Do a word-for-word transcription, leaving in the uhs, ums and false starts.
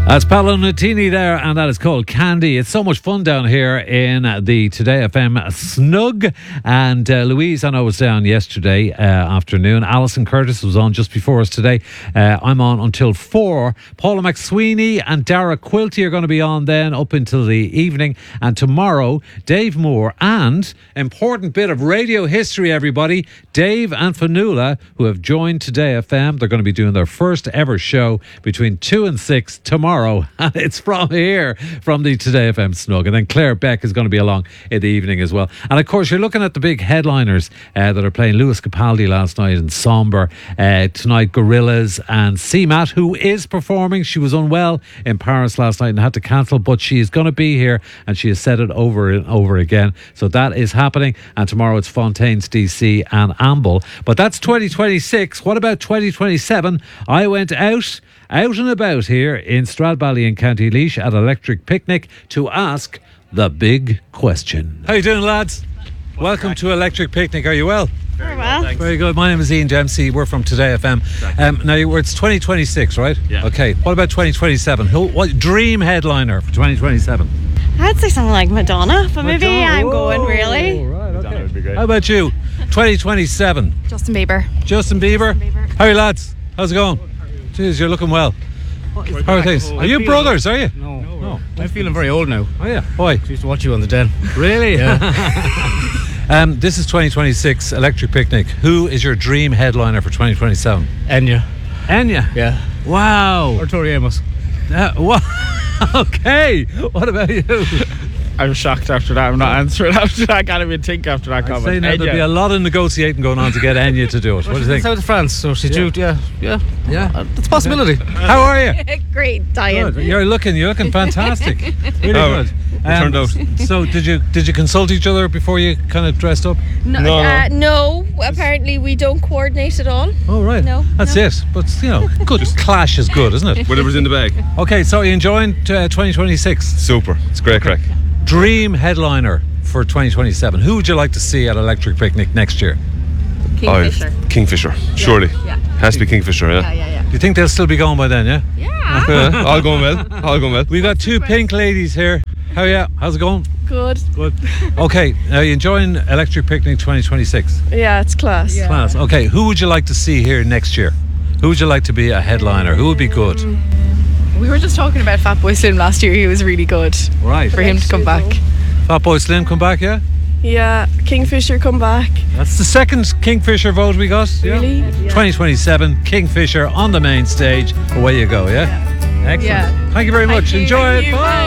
That's Paolo Nutini there, and that is called Candy. It's so much fun down here in the Today F M Snug. And uh, Louise, I know, was down yesterday uh, afternoon. Alison Curtis was on just before us today. Uh, I'm on until four. Paula McSweeney and Dara Quilty are going to be on then up until the evening. And tomorrow, Dave Moore and, important bit of radio history, everybody, Dave and Fanula, who have joined Today F M. They're going to be doing their first ever show between two and six tomorrow. And it's from here, from the Today F M Snug. And then Claire Beck is going to be along in the evening as well. And of course, you're looking at the big headliners uh, that are playing. Lewis Capaldi last night in Somber. Uh, tonight, Gorillaz and C MAT, who is performing. She was unwell in Paris last night and had to cancel, but she is going to be here, and she has said it over and over again. So that is happening. And tomorrow it's Fontaines D C and Amble. But that's twenty twenty-six. What about twenty twenty-seven? I went out out and about here in Stradbally in County Laois at Electric Picnic to ask the big question. How you doing, lads? Welcome to Electric Picnic. Are you well? Very well. Thanks. Very good. My name is Ian Dempsey. We're from Today F M. Um, now, you- it's twenty twenty-six, right? Yeah. Okay. What about twenty twenty-seven? Who? What dream headliner for twenty twenty-seven? I'd say something like Madonna, but maybe Madonna. I'm going Whoa, really. Right, okay. Madonna would be great. How about you? twenty twenty-seven. Justin Bieber. Justin Bieber. Bieber. How are you, lads? How's it going? Jeez, you're looking well. How are things? Are you brothers, are you? No. No. I'm feeling very old now. Oh, yeah. Why? I used to watch you on the den. Really? Yeah. um, this is twenty twenty-six Electric Picnic. Who is your dream headliner for twenty twenty-seven? Enya. Enya. Yeah. Wow. Or Tori Amos. Uh, wha- okay. What about you? I'm shocked after that. I'm not answering after that. I can't even think after that I'd comment. say now there'll be a lot of negotiating going on to get Enya to do it. What do you think? South of France, so she's Yeah. due. Yeah. Yeah. Yeah. Uh, it's a possibility. How are you? Great, Diane. Good. You're looking. You're looking fantastic. Really Oh, good. turned out. So did you did you consult each other before you kind of dressed up? No, No, uh, no, apparently we don't coordinate at all. Oh right. No, That's no. it. But you know, good clash is good, isn't it? Whatever's in the bag. Okay. So you enjoying uh, twenty twenty-six? Super. It's great crack. Dream headliner for twenty twenty-seven. Who would you like to see at Electric Picnic next year? Kingfisher. Oh, Kingfisher. Surely. Yeah. Has to be Kingfisher, yeah. Yeah, yeah, Do you think they'll still be going by then? Yeah. yeah. yeah. All going well. All going well. We've got two pink ladies here. How are you? How's it going? Good. Good. Okay. Now you enjoying Electric Picnic twenty twenty-six? Yeah, it's class. Yeah. Class. Okay. Who would you like to see here next year? Who would you like to be a headliner? Who would be good? We were just talking about Fatboy Slim last year. He was really good Right. for him to come back. Fatboy Slim come back, yeah? Yeah, Kingfisher come back. That's the second Kingfisher vote we got. Yeah? Really? twenty twenty-seven, Kingfisher on the main stage. Away you go, yeah? Excellent. Yeah. Thank you very much. you, Enjoy thank it. you, Bye.